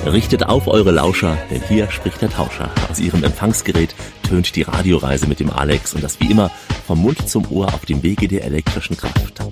Richtet auf eure Lauscher, denn hier spricht der Tauscher. Aus ihrem Empfangsgerät tönt die Radioreise mit dem Alex und das wie immer vom Mund zum Ohr auf dem Wege der elektrischen Kraft.